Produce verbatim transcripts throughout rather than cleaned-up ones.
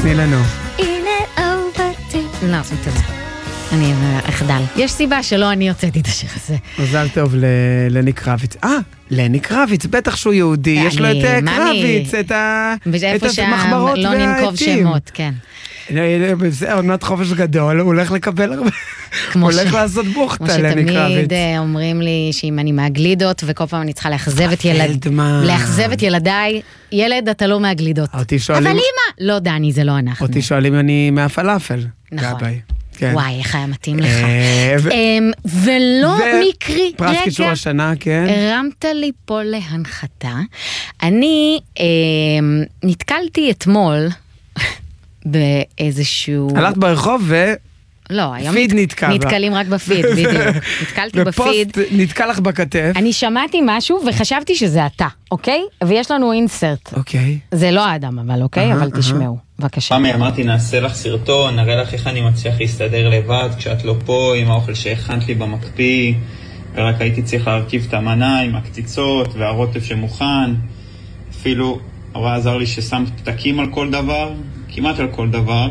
תני לנו. הנה אהובתי. לא, תודה. אני אחדל. יש סיבה שלא אני יוצאתי את השיר הזה. מזל טוב ללני קרביץ. אה, לני קרביץ, בטח שהוא יהודי, יש לו את קרביץ, את המחברות לא ננקוב שמות, כן. עוד מעט חופש גדול, הוא הולך לקבל הרבה, הוא הולך לעשות בוכתה לני קרביץ. כמו שתמיד אומרים לי שאם אני מהגלידות, וכל פעם אני צריכה לאכזב את ילדיי, ילד אתה לא מהגלידות. אבל אמא, לא דני, זה לא אנחנו. אותי שואלים אני מהפלאפל. נכון. וואי, איך היה מתאים לך. ולא מקרי, פרס קישור השנה, כן. הרמת לי פה להנחתה. אני נתקלתי אתמול באיזשהו... הלכת ברחוב ו... לא, היום פיד נתקע. נתקלים רק בפיד, בדיוק. נתקלתי בפיד. ופוסט נתקע לך בכתף. אני שמעתי משהו וחשבתי שזה אתה, אוקיי? ויש לנו אינסרט. אוקיי. זה לא האדם, אבל אוקיי? אבל תשמעו. בבקשה. ממי, אמרתי, נעשה לך סרטון, נראה לך איך אני מצליח להסתדר לבד, כשאת לא פה, עם האוכל שהכנת לי במקפיא, ורק הייתי צריך להרכיב את המנה עם הקציצות, והרוטב שמוכן. אפילו, הורה עזר לי ששמת פתקים על כל דבר, כמעט על כל דבר.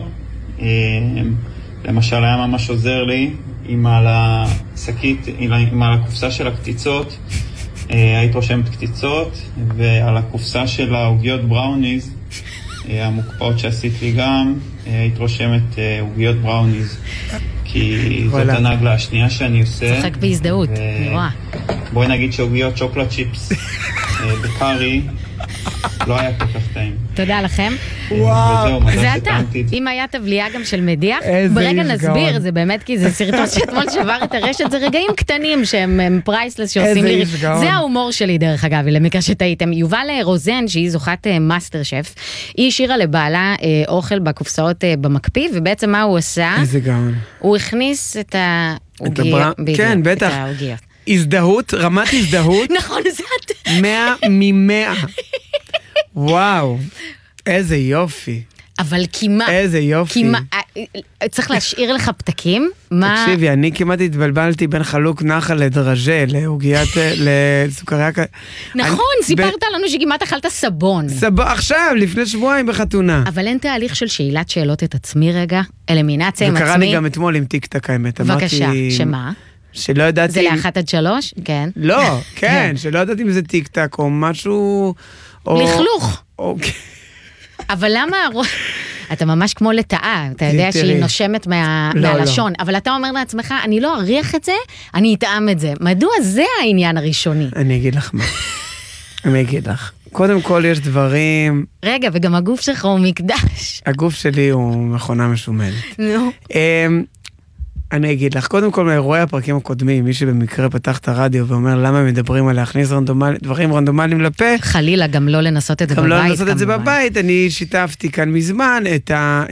למשל, היה ממש עוזר לי, עם על השקית, עם על הקופסה של הקציצות, היית רושמת קציצות, ועל הקופסה של העוגיות בראוניז, המוקפאות שעשית לי גם, היית רושמת עוגיות בראוניז, כי זאת הנגלה השנייה שאני עושה. צוחק בהזדהות, אני רואה. בואי נגיד שעוגיות שוקולד צ'יפס בקארי, לא היה כל כך טעים. תודה לכם. וואו. זה אתה. אם היה תבליעה גם של מדיח, ברגע נסביר, זה באמת כי זה סרטון שאתמול שבר את הרשת, זה רגעים קטנים שהם פרייסלס שעושים לי. זה ההומור שלי דרך אגב, למקרה שטעיתם. יובל רוזן, שהיא זוכת מאסטר שף, היא השאירה לבעלה אוכל בקופסאות במקפיא, ובעצם מה הוא עשה? איזה גאון. הוא הכניס את העוגיות. כן, בטח. הזדהות, רמת הזדהות. נכון, זה את. מאה ממאה. וואו, איזה יופי. אבל כמעט. איזה יופי. כמעט, צריך להשאיר לך פתקים? תקשיבי, אני כמעט התבלבלתי בין חלוק נחל לדרז'ה, לעוגיית, לסוכריה. נכון, סיפרת לנו שכמעט אכלת סבון. סבון, עכשיו, לפני שבועיים בחתונה. אבל אין תהליך של שאלת שאלות את עצמי רגע? אלמינציה עם עצמי? וקרא לי גם אתמול עם טיק-טק האמת. בבקשה, שמה? שלא ידעתי... זה לאחת עד שלוש? כן. לא, כן, שלא ידעתי אם זה טיק-טק או משהו... לכלוך. אוקיי. אבל למה... אתה ממש כמו לטעה, אתה יודע שהיא נושמת מהלשון, אבל אתה אומר לעצמך, אני לא אריח את זה, אני אטעם את זה. מדוע זה העניין הראשוני? אני אגיד לך מה. אני אגיד לך. קודם כל יש דברים... רגע, וגם הגוף שלך הוא מקדש. הגוף שלי הוא מכונה משומנת. נו. אני אגיד לך, קודם כל מאירועי הפרקים הקודמים, מי שבמקרה פתח את הרדיו ואומר למה הם מדברים על להכניס דברים רנדומליים לפה. חלילה, גם לא לנסות את זה בבית. גם לא לנסות את זה בבית, אני שיתפתי כאן מזמן את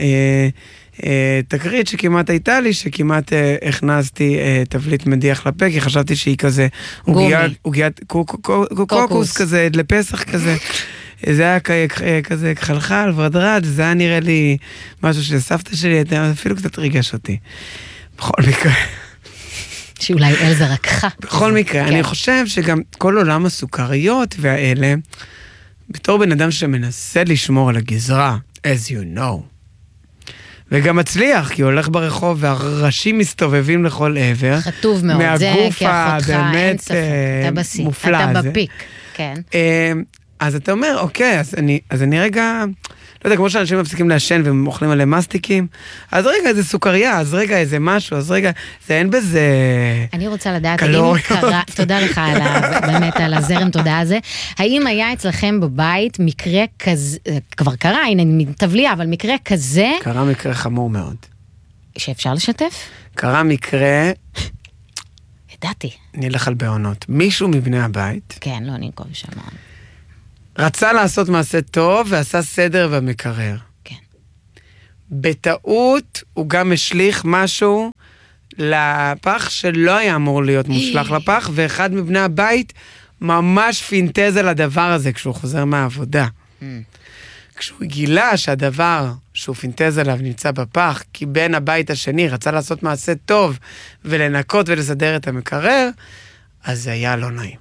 התקרית שכמעט הייתה לי, שכמעט הכנסתי תבלית מדיח לפה, כי חשבתי שהיא כזה, עוגיית קוקוס כזה, לפסח כזה. זה היה כזה חלחל ורדרד, זה היה נראה לי משהו שסבתא שלי, אפילו קצת ריגש אותי. בכל מקרה. שאולי אלזה רקחה. בכל מקרה, אני חושב שגם כל עולם הסוכריות והאלה, בתור בן אדם שמנסה לשמור על הגזרה, as you know, וגם מצליח, כי הוא הולך ברחוב והראשים מסתובבים לכל עבר. חטוב מאוד, זה כאחותך, אין ספק, אתה בשיא, אתה בפיק, כן. אז אתה אומר, אוקיי, אז אני, אז אני רגע, לא יודע, כמו שאנשים מפסיקים לעשן והם אוכלים עליהם מסטיקים, אז רגע איזה סוכריה, אז רגע איזה משהו, אז רגע, זה אין בזה אני רוצה לדעת, האם קרה, תודה לך על ה, באמת על הזרם תודה הזה, האם היה אצלכם בבית מקרה כזה, כבר קרה, הנה תבליע, אבל מקרה כזה, קרה מקרה חמור מאוד. שאפשר לשתף? קרה מקרה, ידעתי. נלך על בעונות. מישהו מבני הבית, כן, לא ננקוב שמעון. רצה לעשות מעשה טוב ועשה סדר במקרר. כן. בטעות הוא גם משליך משהו לפח שלא היה אמור להיות מושלך לפח, ואחד מבני הבית ממש פינטז על הדבר הזה כשהוא חוזר מהעבודה. כשהוא גילה שהדבר שהוא פינטז עליו נמצא בפח, כי בן הבית השני רצה לעשות מעשה טוב ולנקות ולסדר את המקרר, אז זה היה לא נעים.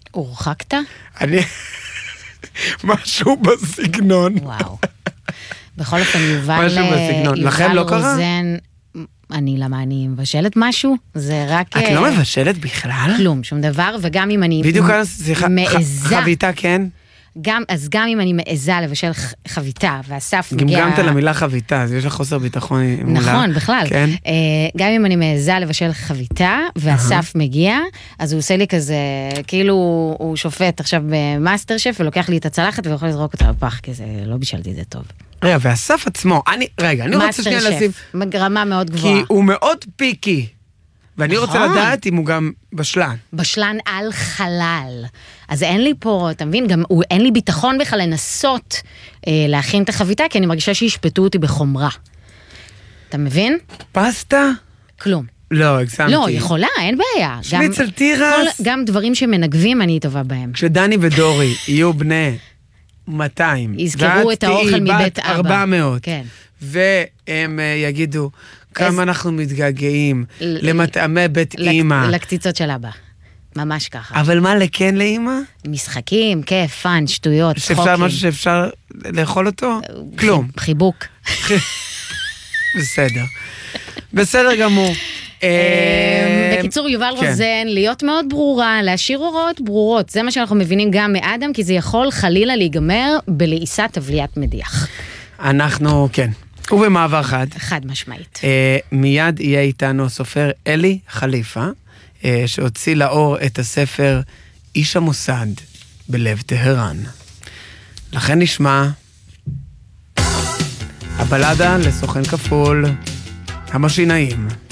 הורחקת? אני... משהו בסגנון. וואו. בכל אופן, יובל, משהו בסגנון. לכם לא קרה? רוזן, אני למה אני מבשלת משהו, זה רק... את לא מבשלת בכלל? כלום, שום דבר, וגם אם אני בדיוק מעזה... חביתה, כן? גם, אז גם אם אני מעזה לבשל חביתה, ואסף מגיע... גמגמת למילה חביתה, אז יש לך חוסר ביטחון מולה. נכון, בכלל. כן. גם אם אני מעזה לבשל חביתה, ואסף מגיע, אז הוא עושה לי כזה, כאילו הוא שופט עכשיו במאסטר שף, ולוקח לי את הצלחת, ויכול לזרוק אותה בפח, כי זה לא בישלתי את זה טוב. רגע, ואסף עצמו, אני, רגע, אני רוצה שנייה לשים... מאסטר שף, ברמה מאוד גבוהה. כי הוא מאוד פיקי. ואני רוצה לדעת אם הוא גם בשלן. בשלן על חלל. אז אין לי פה, אתה מבין, גם אין לי ביטחון בכלל לנסות אה, להכין את החביתה, כי אני מרגישה שישפטו אותי בחומרה. אתה מבין? פסטה? כלום. לא, הגזמתי. לא, יכולה, אין בעיה. שניצל תירס. גם דברים שמנגבים אני טובה בהם. כשדני ודורי יהיו בני מאתיים. יזכרו את האוכל מבית אבא. ארבע מאות. כן. והם יגידו... כמה אנחנו מתגעגעים למטעמי בית אימא. לקציצות של אבא. ממש ככה. אבל מה לכן לאימא? משחקים, כיף, פאן, שטויות, צחוקים. שאפשר משהו שאפשר לאכול אותו? כלום. חיבוק. בסדר. בסדר גמור. בקיצור, יובל רוזן, להיות מאוד ברורה, להשאיר הוראות ברורות. זה מה שאנחנו מבינים גם מאדם, כי זה יכול חלילה להיגמר בלעיסת תבליית מדיח. אנחנו, כן. ובמעבר חד. חד משמעית. אה, מיד יהיה איתנו סופר אלי חליפה, אה, שהוציא לאור את הספר איש המוסד בלב טהרן. לכן נשמע הבלדה לסוכן כפול, המשינאים.